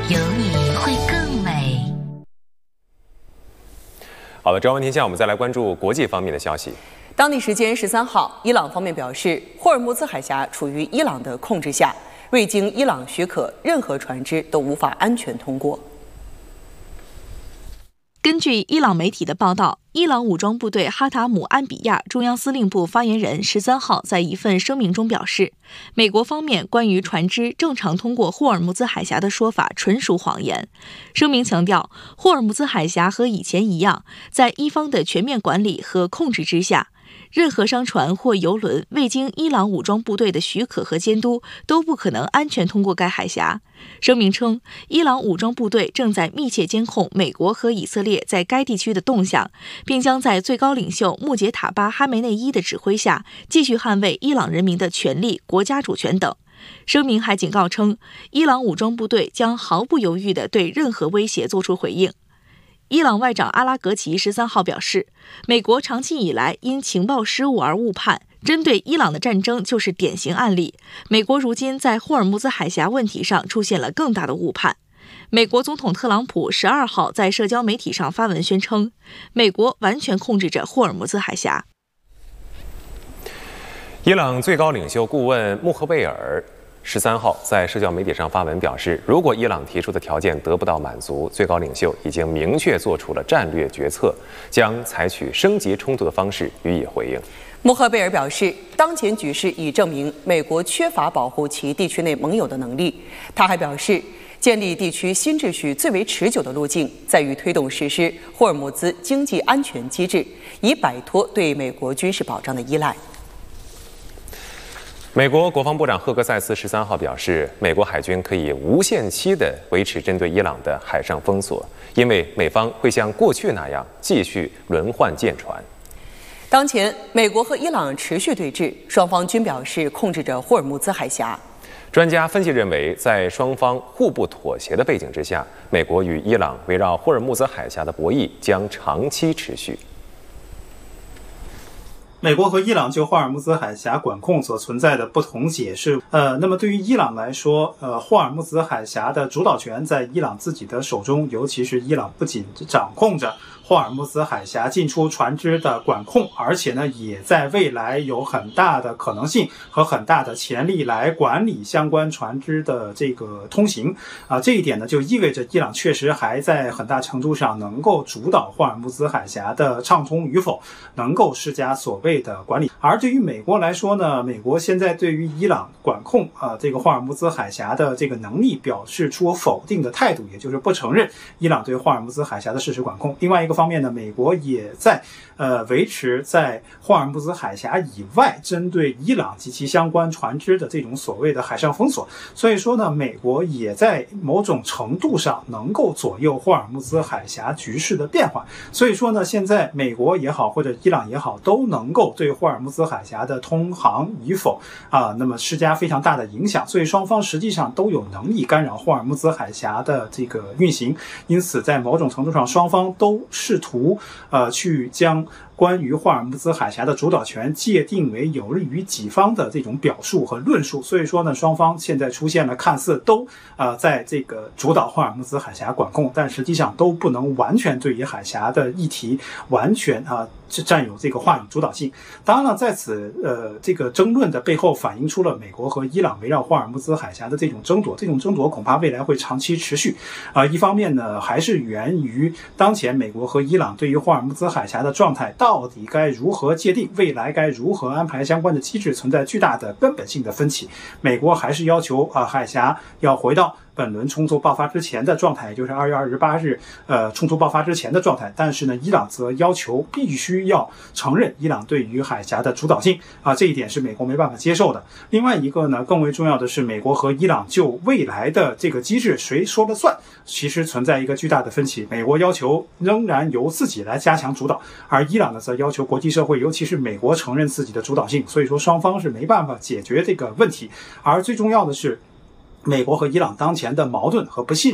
有你会更美。 好的，朝闻天下，我们再来关注国际方面的消息。 当地时间13号，伊朗方面表示，霍尔木兹海峡处于伊朗的控制下，未经伊朗许可，任何船只都无法安全通过。 根据伊朗媒体的报道，伊朗武装部队哈塔姆安比亚中央司令部发言人13号在一份声明中表示，美国方面关于船只正常通过霍尔木兹海峡的说法纯属谎言。声明强调，霍尔木兹海峡和以前一样，在伊方的全面管理和控制之下，任何商船或油轮未经伊朗武装部队的许可和监督，都不可能安全通过该海峡。声明称，伊朗武装部队正在密切监控美国和以色列在该地区的动向，并将在最高领袖穆杰塔巴·哈梅内伊的指挥下，继续捍卫伊朗人民的权利、国家主权等。声明还警告称，伊朗武装部队将毫不犹豫地对任何威胁作出回应。伊朗外长阿拉格齐13号表示，美国长期以来因情报失误而误判，针对伊朗的战争就是典型案例。美国如今在霍尔木兹海峡问题上出现了更大的误判。美国总统特朗普12号在社交媒体上发文宣称，美国完全控制着霍尔木兹海峡。 伊朗最高领袖顾问穆赫贝尔13号在社交媒体上发文表示，如果伊朗提出的条件得不到满足，最高领袖已经明确做出了战略决策，将采取升级冲突的方式予以回应。 穆赫贝尔表示，当前局势已证明美国缺乏保护其地区内盟友的能力。他还表示，建立地区新秩序最为持久的路径，在于推动实施霍尔木兹经济安全机制，以摆脱对美国军事保障的依赖。 美国国防部长赫格塞斯13号表示，美国海军可以无限期地维持针对伊朗的海上封锁，因为美方会像过去那样继续轮换舰船。 当前，美国和伊朗持续对峙，双方均表示控制着霍尔木兹海峡。 专家分析认为，在双方互不妥协的背景之下，美国与伊朗围绕霍尔木兹海峡的博弈将长期持续。 美国和伊朗就霍尔木兹海峡管控所存在的不同解释，那么对于伊朗来说，霍尔木兹海峡的主导权在伊朗自己的手中，尤其是伊朗不仅掌控着霍尔木兹海峡进出船只的管控，而且呢，也在未来有很大的可能性和很大的潜力来管理相关船只的这个通行这一点呢，就意味着伊朗确实还在很大程度上能够主导霍尔木兹海峡的畅通与否，能够施加所谓的管理。而对于美国来说呢，美国现在对于伊朗管控这个霍尔木兹海峡的这个能力表示出否定的态度，也就是不承认伊朗对霍尔木兹海峡的事实管控。另外一个方面呢，美国也在维持在霍尔木兹海峡以外针对伊朗及其相关船只的这种所谓的海上封锁。所以说呢，美国也在某种程度上能够左右霍尔木兹海峡局势的变化。所以说呢，现在美国也好或者伊朗也好，都能够对霍尔木兹海峡的通航与否那么施加非常大的影响。所以双方实际上都有能力干扰霍尔木兹海峡的这个运行。因此在某种程度上，双方都试图去将关于霍尔木兹海峡的主导权界定为有利于己方的这种表述和论述。所以说呢，双方现在出现了看似都在这个主导霍尔木兹海峡管控，但实际上都不能完全对于海峡的议题完全占有这个话语主导性。当然了，在此这个争论的背后反映出了美国和伊朗围绕霍尔木兹海峡的这种争夺，这种争夺恐怕未来会长期持续一方面呢，还是源于当前美国和伊朗对于霍尔木兹海峡的状态到底该如何界定，未来该如何安排相关的机制存在巨大的根本性的分歧。美国还是要求海峡要回到本轮冲突爆发之前的状态，也就是2月28日冲突爆发之前的状态。但是呢，伊朗则要求必须要承认伊朗对于海峡的主导性这一点是美国没办法接受的。另外一个呢，更为重要的是，美国和伊朗就未来的这个机制谁说了算，其实存在一个巨大的分歧。美国要求仍然由自己来加强主导，而伊朗呢则要求国际社会，尤其是美国承认自己的主导性。所以说双方是没办法解决这个问题。而最重要的是，美国和伊朗当前的矛盾和不信任